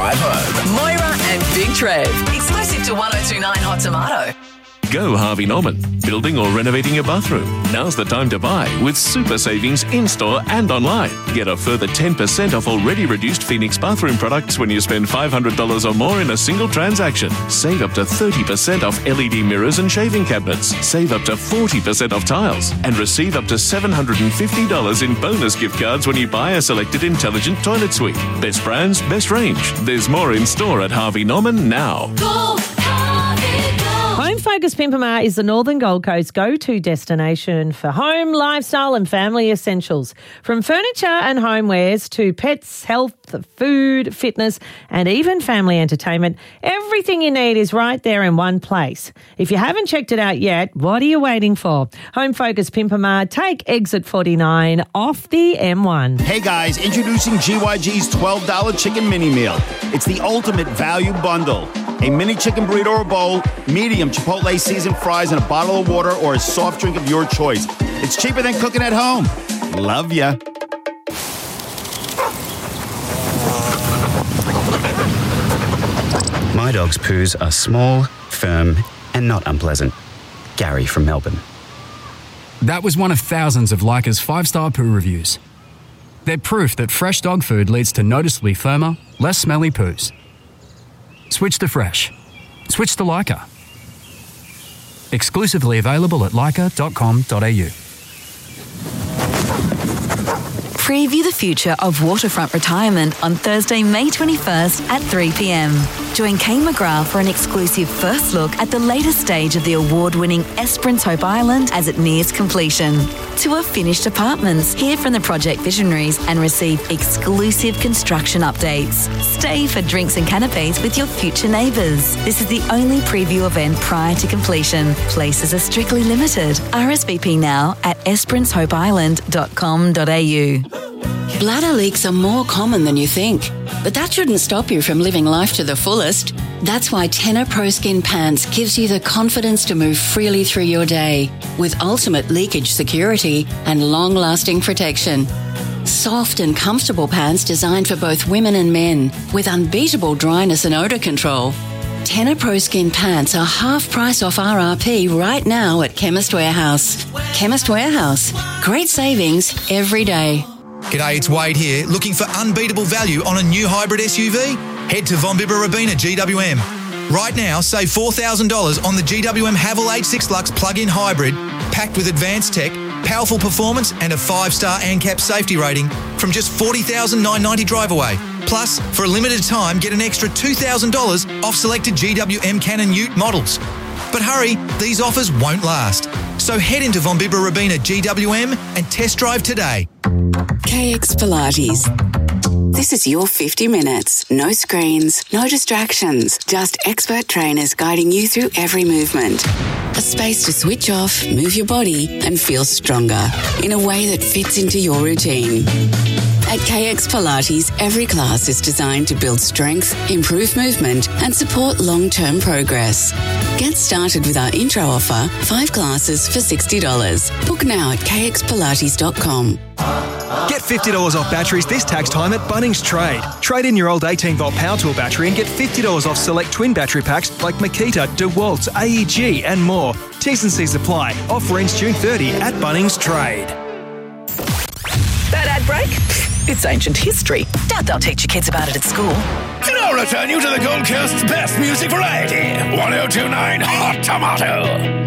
drive home. Moira and Big Trev. Exclusive to 1029 Hot Tomato. Go Harvey Norman. Building or renovating your bathroom? Now's the time to buy with super savings in-store and online. Get a further 10% off already reduced Phoenix bathroom products when you spend $500 or more in a single transaction. Save up to 30% off LED mirrors and shaving cabinets. Save up to 40% off tiles. And receive up to $750 in bonus gift cards when you buy a selected intelligent toilet suite. Best brands, best range. There's more in store at Harvey Norman now. Go, Harvey, go. Home Focus Pimpama is the Northern Gold Coast go-to destination for home, lifestyle and family essentials. From furniture and homewares to pets, health, food, fitness and even family entertainment, everything you need is right there in one place. If you haven't checked it out yet, what are you waiting for? Home Focus Pimpama, take exit 49 off the M1. Hey guys, introducing GYG's $12 chicken mini meal. It's the ultimate value bundle. A mini chicken burrito or bowl, medium Chipotle seasoned fries, and a bottle of water or a soft drink of your choice. It's cheaper than cooking at home. Love ya. My dog's poos are small, firm, and not unpleasant. Gary from Melbourne. That was one of thousands of Leica's 5-star poo reviews. They're proof that fresh dog food leads to noticeably firmer, less smelly poos. Switch to fresh. Switch to Leica. Exclusively available at leica.com.au. Preview the future of waterfront retirement on Thursday, May 21st at 3 p.m. Join Kane McGrath for an exclusive first look at the latest stage of the award-winning Esperance Hope Island as it nears completion. Tour finished apartments, hear from the project visionaries and receive exclusive construction updates. Stay for drinks and canapes with your future neighbours. This is the only preview event prior to completion. Places are strictly limited. RSVP now at esperancehopeisland.com.au. Bladder leaks are more common than you think, but that shouldn't stop you from living life to the fullest. That's why Tenor Pro Skin Pants gives you the confidence to move freely through your day with ultimate leakage security and long-lasting protection. Soft and comfortable pants designed for both women and men with unbeatable dryness and odour control. Tenor Pro Skin Pants are half price off RRP right now at Chemist Warehouse. Chemist Warehouse. Great savings every day. G'day, it's Wade here. Looking for unbeatable value on a new hybrid SUV? Head to Von Bibber Robina GWM. Right now, save $4,000 on the GWM Haval H6 Lux plug-in hybrid, packed with advanced tech, powerful performance and a 5-star ANCAP safety rating from just $40,990 drive away. Plus, for a limited time, get an extra $2,000 off selected GWM Canon Ute models. But hurry, these offers won't last. So head into Von Bibber Robina GWM and test drive today. KX Pilates. This is your 50 minutes. No screens, no distractions, just expert trainers guiding you through every movement. A space to switch off, move your body and feel stronger in a way that fits into your routine. At KX Pilates, every class is designed to build strength, improve movement and support long-term progress. Get started with our intro offer, 5 classes for $60. Book now at kxpilates.com. Get $50 off batteries this tax time at Bunnings Trade. Trade in your old 18-volt power tool battery and get $50 off select twin battery packs like Makita, DeWalt, AEG and more. T's and C's apply. Offer ends June 30 at Bunnings Trade. That ad break? It's ancient history. Doubt they'll teach your kids about it at school. And I'll return you to the Gold Coast's best music variety. 1029 Hot Tomato.